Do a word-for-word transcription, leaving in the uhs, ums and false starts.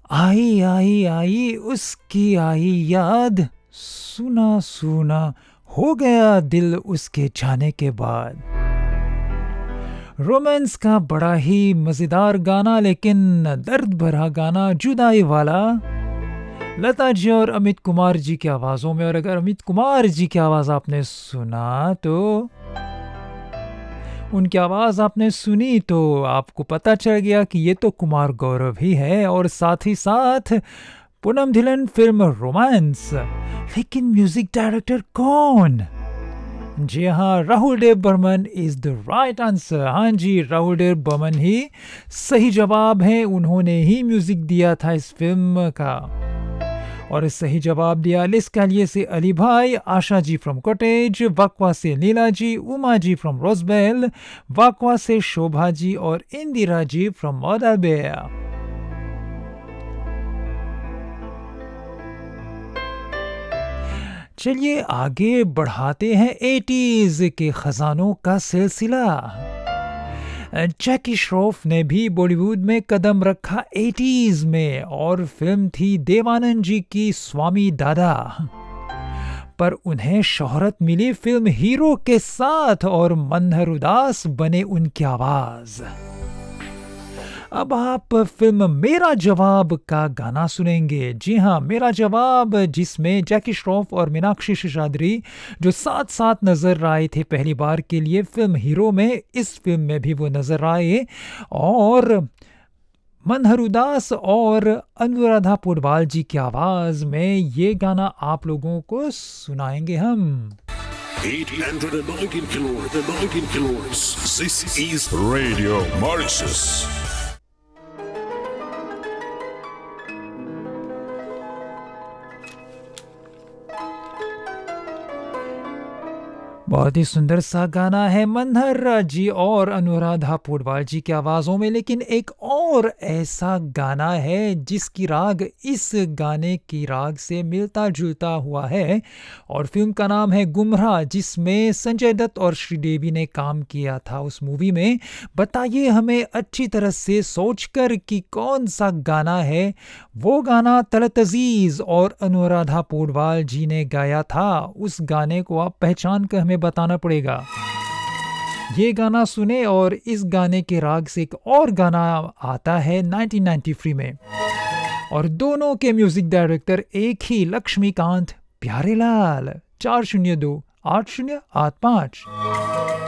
आई आई आई उसकी आई याद, सुना सुना हो गया दिल उसके जाने के बाद। रोमांस का बड़ा ही मजेदार गाना, लेकिन दर्द भरा गाना जुदाई वाला, लता जी और अमित कुमार जी की आवाज़ों में। और अगर अमित कुमार जी की आवाज़ आपने सुना तो उनकी आवाज़ आपने सुनी तो आपको पता चल गया कि ये तो कुमार गौरव ही है, और साथ ही साथ पूनम ढिल्लन फिल्म रोमांस। लेकिन म्यूजिक डायरेक्टर कौन? जी हाँ, Rahul Dev Burman is the right answer. हाँ जी, राहुल देव बर्मन ही सही जवाब है। उन्होंने ही म्यूजिक दिया था इस फिल्म का। और सही जवाब दिया लिस्कालिए से अली भाई, आशा जी फ्रॉम कॉटेज, वाकवा से नीला जी, उमा जी फ्रॉम रोजबेल, वाकवा से शोभा जी और इंदिरा जी फ्रॉम मोदाबेया। चलिए आगे बढ़ाते हैं एटीज़ के खजानों का सिलसिला। जैकी श्रॉफ ने भी बॉलीवुड में कदम रखा एटीज़ में, और फिल्म थी देवानंद जी की स्वामी दादा। पर उन्हें शोहरत मिली फिल्म हीरो के साथ, और मनहर उदास बने उनकी आवाज। अब आप फिल्म मेरा जवाब का गाना सुनेंगे। जी हाँ, मेरा जवाब, जिसमें जैकी श्रॉफ और मीनाक्षी शेषाद्री जो साथ साथ नजर आए थे पहली बार के लिए फिल्म हीरो में, इस फिल्म में भी वो नजर आए। और मनहर उदास और अनुराधा पौडवाल जी की आवाज में ये गाना आप लोगों को सुनाएंगे हम। eight hundred nineteen kilohertz. This is Radio Mauritius. बहुत ही सुंदर सा गाना है मनहर जी और अनुराधा पौडवाल जी की आवाज़ों में। लेकिन एक और ऐसा गाना है जिसकी राग इस गाने की राग से मिलता जुलता हुआ है, और फिल्म का नाम है गुमराह, जिसमें संजय दत्त और श्रीदेवी ने काम किया था उस मूवी में। बताइए हमें अच्छी तरह से सोचकर कि कौन सा गाना है वो गाना। तलत अजीज और अनुराधा पौडवाल जी ने गाया था। उस गाने को आप पहचान कर हमें बताना पड़ेगा। ये गाना सुने, और इस गाने के राग से एक और गाना आता है नाइनटीन नाइंटी थ्री में, और दोनों के म्यूजिक डायरेक्टर एक ही, लक्ष्मीकांत प्यारेलाल। चार शून्य दो आठ शून्य आठ पाँच।